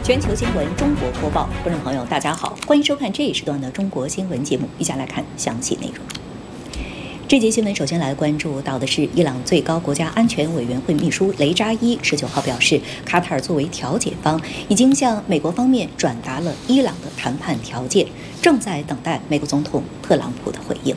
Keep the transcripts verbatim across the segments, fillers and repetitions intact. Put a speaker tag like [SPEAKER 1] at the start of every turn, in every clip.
[SPEAKER 1] 全球新闻中国播报，观众朋友大家好，欢迎收看这一时段的中国新闻节目，一起来看详细内容。这节新闻首先来关注到的是，伊朗最高国家安全委员会秘书雷扎伊十九号表示，卡塔尔作为调解方，已经向美国方面转达了伊朗的谈判条件，正在等待美国总统特朗普的回应。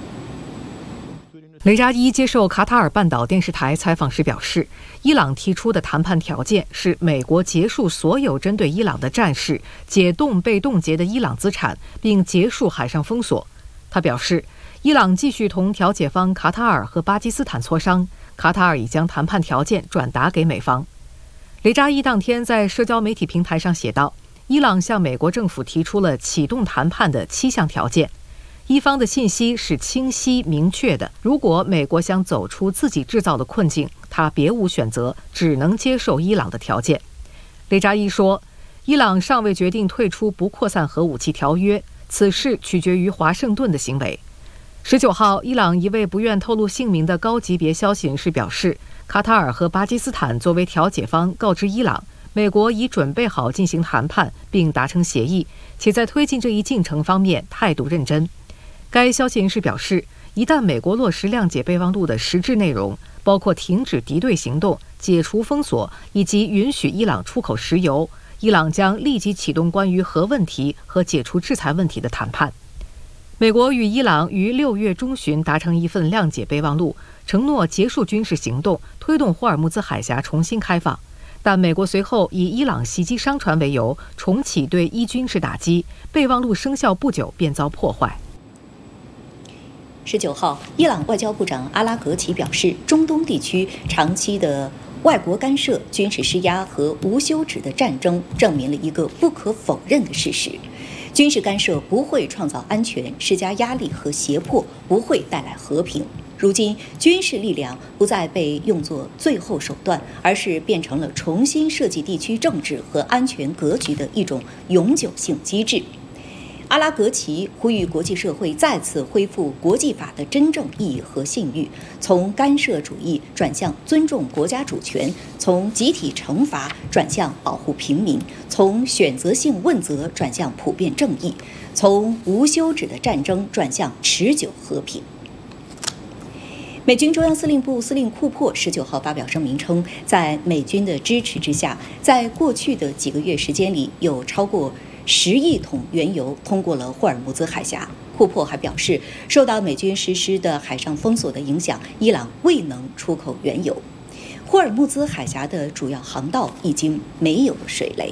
[SPEAKER 2] 雷扎伊接受卡塔尔半岛电视台采访时表示，伊朗提出的谈判条件是美国结束所有针对伊朗的战事，解冻被冻结的伊朗资产，并结束海上封锁。他表示，伊朗继续同调解方卡塔尔和巴基斯坦磋商，卡塔尔已将谈判条件转达给美方。雷扎伊当天在社交媒体平台上写道，伊朗向美国政府提出了启动谈判的七项条件。伊方的信息是清晰明确的，如果美国想走出自己制造的困境，他别无选择，只能接受伊朗的条件。雷扎伊说，伊朗尚未决定退出不扩散核武器条约，此事取决于华盛顿的行为。十九号，伊朗一位不愿透露姓名的高级别消息人士表示，卡塔尔和巴基斯坦作为调解方告知伊朗，美国已准备好进行谈判并达成协议，且在推进这一进程方面态度认真。该消息人士表示，一旦美国落实谅解备忘录的实质内容，包括停止敌对行动、解除封锁以及允许伊朗出口石油，伊朗将立即启动关于核问题和解除制裁问题的谈判。美国与伊朗于六月中旬达成一份谅解备忘录，承诺结束军事行动，推动霍尔木兹海峡重新开放。但美国随后以伊朗袭击商船为由，重启对伊军事打击，备忘录生效不久便遭破坏。
[SPEAKER 1] 十九号，伊朗外交部长阿拉格齐表示，中东地区长期的外国干涉、军事施压和无休止的战争，证明了一个不可否认的事实：军事干涉不会创造安全，施加压力和胁迫不会带来和平。如今，军事力量不再被用作最后手段，而是变成了重新设计地区政治和安全格局的一种永久性机制。阿拉格齐呼吁国际社会再次恢复国际法的真正意义和信誉，从干涉主义转向尊重国家主权，从集体惩罚转向保护平民，从选择性问责转向普遍正义，从无休止的战争转向持久和平。美军中央司令部司令库珀十九号发表声明称，在美军的支持之下，在过去的几个月时间里，有超过十亿桶原油通过了霍尔木兹海峡。库珀还表示，受到美军实施的海上封锁的影响，伊朗未能出口原油。霍尔木兹海峡的主要航道已经没有了水雷。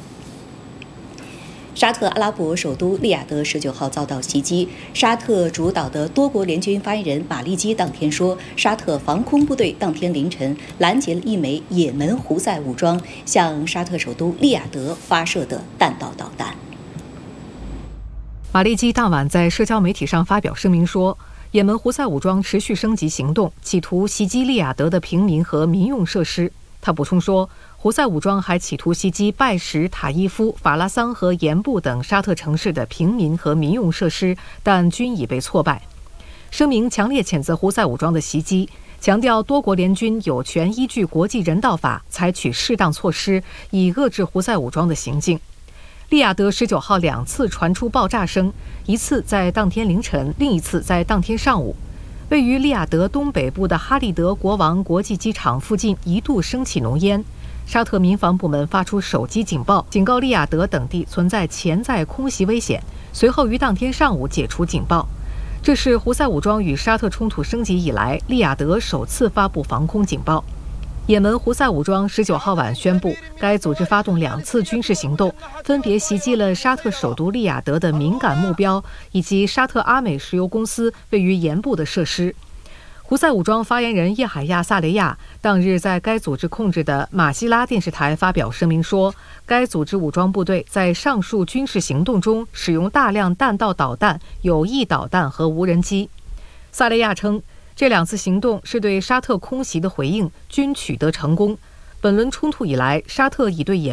[SPEAKER 1] 沙特阿拉伯首都利雅得十九号遭到袭击，沙特主导的多国联军发言人马利基当天说，沙特防空部队当天凌晨拦截了一枚也门胡塞武装向沙特首都利雅得发射的弹道导弹。
[SPEAKER 2] 马利基当晚在社交媒体上发表声明说，也门胡塞武装持续升级行动，企图袭击利雅得的平民和民用设施。他补充说，胡塞武装还企图袭击拜什、塔伊夫、法拉桑和盐布等沙特城市的平民和民用设施，但均已被挫败。声明强烈谴责胡塞武装的袭击，强调多国联军有权依据国际人道法采取适当措施，以遏制胡塞武装的行径。利雅得十九号两次传出爆炸声，一次在当天凌晨，另一次在当天上午。位于利雅得东北部的哈利德国王国际机场附近一度升起浓烟。沙特民防部门发出手机警报，警告利雅得等地存在潜在空袭危险，随后于当天上午解除警报。这是胡塞武装与沙特冲突升级以来，利雅得首次发布防空警报。也门胡塞武装十九号晚宣布，该组织发动两次军事行动，分别袭击了沙特首都利雅得的敏感目标，以及沙特阿美石油公司位于盐部的设施。胡塞武装发言人叶海亚·萨雷亚当日在该组织控制的马希拉电视台发表声明说，该组织武装部队在上述军事行动中使用大量弹道导弹、有翼导弹和无人机。萨雷亚称，这两次行动是对沙特空袭的回应，均取得成功。本轮冲突以来，沙特已对也